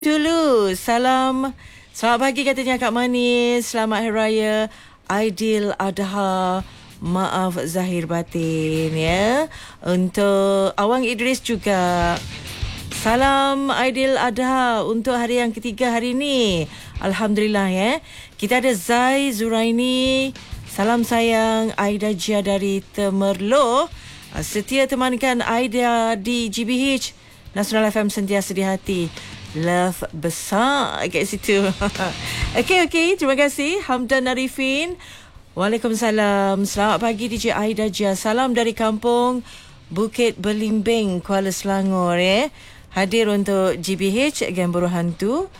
Dulu, selamat pagi katanya Kak Manis. Selamat Hari Raya Aidil Adha. Maaf zahir batin ya. Untuk Awang Idris juga. Salam Aidil Adha untuk hari yang ketiga hari ini. Alhamdulillah ya. Kita ada Zai Zuraini. Salam sayang Aida Jia dari Temerloh. Setia temankan Aida di GBH Nasional FM sentiasa di hati. Love besar kat situ. Okey. Terima kasih. Hamdan Arifin. Waalaikumsalam. Selamat pagi DJ Aida Jia. Salam dari kampung Bukit Belimbing, Kuala Selangor ya. Hadir untuk GBH Geng Buruh Hantu.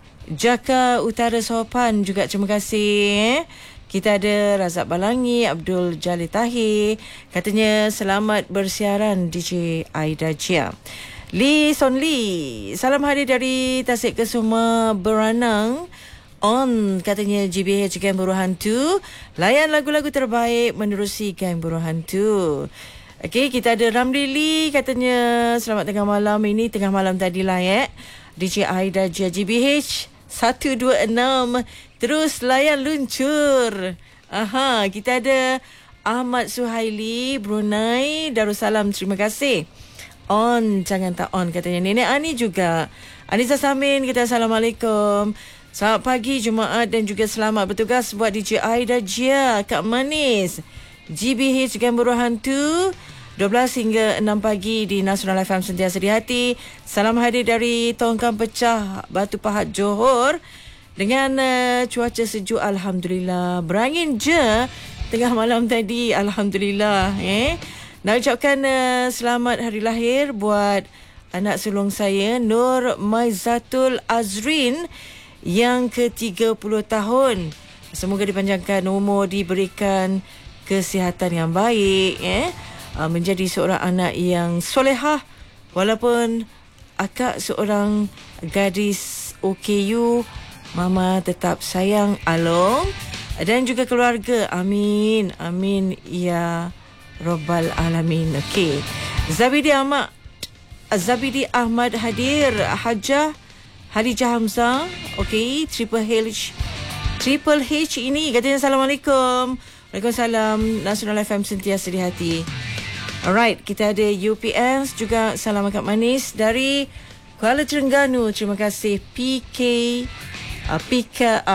Jaka Utara Sopan juga terima kasih. Kita ada Razak Balangi, Abdul Jalil Tahir. Katanya selamat bersiaran DJ Aida Jia. Lee Son Lee, salam hadir dari Tasik Kesuma Beranang. On katanya GBH Geng Buruh Hantu. Layan lagu-lagu terbaik menerusi Geng Buruh Hantu. Okey, kita ada Ramli Lee katanya selamat tengah malam. Ini tengah malam tadilah ya. DJ Aida Jia GBH 126. Terus layan luncur. Kita ada Ahmad Suhaili Brunei Darussalam. Terima kasih. On, jangan tak on katanya. Nenek Ani juga. Anissa Samin kata Assalamualaikum. Selamat pagi Jumaat dan juga selamat bertugas buat DJ Aida Jia, Kak Manis. GBH Geng Buruh Hantu 12 hingga 6 pagi di Nasional FM sentiasa di hati. Salam hadir dari Tongkang Pecah Batu Pahat Johor. Dengan cuaca sejuk Alhamdulillah. Berangin je tengah malam tadi Alhamdulillah Nak ucapkan selamat hari lahir buat anak sulung saya Nur Maizatul Azrin yang ke-30 tahun. Semoga dipanjangkan umur, diberikan kesihatan yang baik menjadi seorang anak yang solehah walaupun akak seorang gadis OKU. Mama tetap sayang Along dan juga keluarga. Amin ya Rabbal Alamin. Okey. Zabidi Ahmad hadir. Hajah Halijah Hamzah. Okey, Triple H ini katanya Assalamualaikum. Waalaikumsalam. Nasional FM sentiasa di hati. Alright, kita ada UPS juga. Salam Kak Manis dari Kuala Terengganu. Terima kasih PKA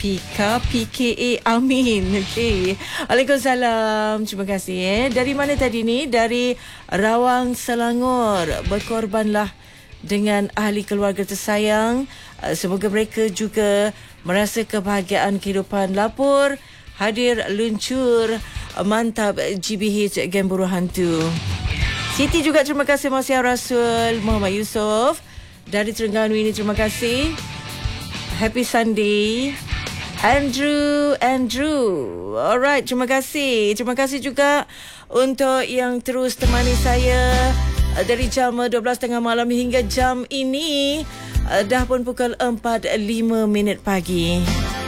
Amin. Okey. Waalaikumsalam. Terima kasih Dari mana tadi ni? Dari Rawang Selangor. Berkorbanlah dengan ahli keluarga tersayang. Semoga mereka juga merasa kebahagiaan kehidupan. Lapor hadir luncur mantap GBH Geng Buruh Hantu. Siti juga terima kasih. Masih Rasul Muhammad Yusof dari Terengganu ini terima kasih. Happy Sunday Andrew. Alright, terima kasih. Terima kasih juga untuk yang terus temani saya dari jam 12 tengah malam hingga jam ini. Dah pun pukul 4.05 pagi.